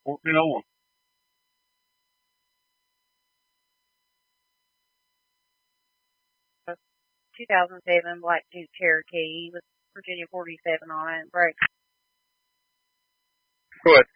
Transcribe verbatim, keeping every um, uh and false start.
fourteen oh one. two thousand seven Black Duke Cherokee with Virginia forty-seven on it. Break. Go ahead.